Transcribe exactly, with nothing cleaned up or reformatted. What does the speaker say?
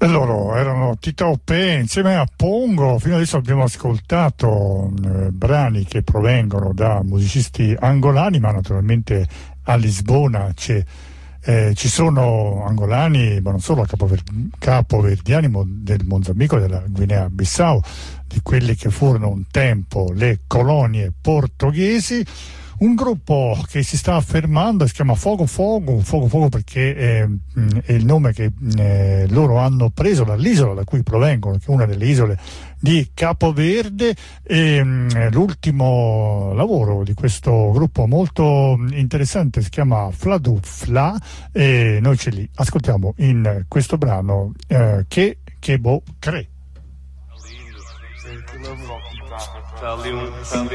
Loro erano Titope insieme a Pongo. Fino adesso abbiamo ascoltato eh, brani che provengono da musicisti angolani, ma naturalmente a Lisbona c'è, eh, ci sono angolani, ma non solo, capover- capoverdiani mo- del Mozambico e della Guinea-Bissau, di quelle che furono un tempo le colonie portoghesi. Un gruppo che si sta affermando si chiama Fogo Fogo, Fogo Fogo perché è, è il nome che eh, loro hanno preso dall'isola da cui provengono, che è una delle isole di Capoverde. E mh, l'ultimo lavoro di questo gruppo molto interessante si chiama Fladufla e noi ce li ascoltiamo in questo brano eh, che Kebo Cre.